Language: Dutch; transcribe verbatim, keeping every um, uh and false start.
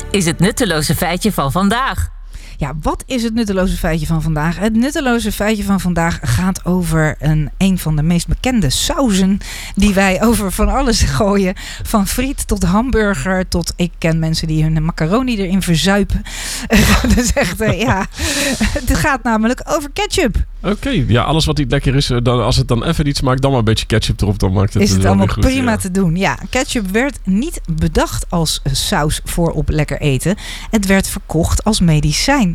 is het nutteloze feitje van vandaag. Ja, wat is het nutteloze feitje van vandaag? Het nutteloze feitje van vandaag gaat over een, een van de meest bekende sauzen die wij over van alles gooien. Van friet tot hamburger tot, ik ken mensen die hun macaroni erin verzuipen. Dus echt, uh, ja, het gaat namelijk over ketchup. Oké, okay, ja, alles wat niet lekker is, dan, als het dan even niet smaakt, dan maar een beetje ketchup erop, dan maakt het is het wel allemaal weer goed, prima ja. te doen. Ja, ketchup werd niet bedacht als saus voor op lekker eten. Het werd verkocht als medicijn.